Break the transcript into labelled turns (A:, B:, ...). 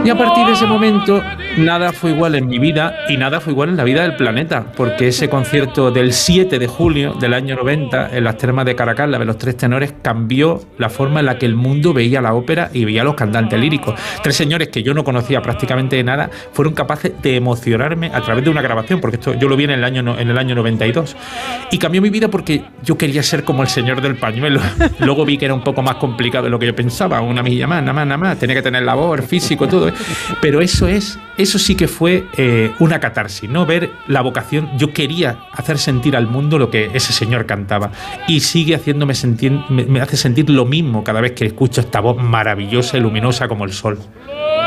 A: Y a partir de ese momento, nada fue igual en mi vida y nada fue igual en la vida del planeta, porque ese concierto del 7 de julio del año 90 en las termas de Caracas, la de los tres tenores, cambió la forma en la que el mundo veía la ópera y veía a los cantantes líricos. Tres señores que yo no conocía prácticamente de nada fueron capaces de emocionarme a través de una grabación, porque esto yo lo vi en el año 92. Y cambió mi vida porque yo quería ser como el señor del pañuelo. Luego vi que era un poco más complicado de lo que yo pensaba, una milla más, nada más, tenía que tener labor, físico, todo. Pero eso sí que fue una catarsis, ¿no? Ver la vocación. Yo quería hacer sentir al mundo lo que ese señor cantaba, y sigue haciéndome sentir, me hace sentir lo mismo cada vez que escucho esta voz maravillosa y luminosa como el sol.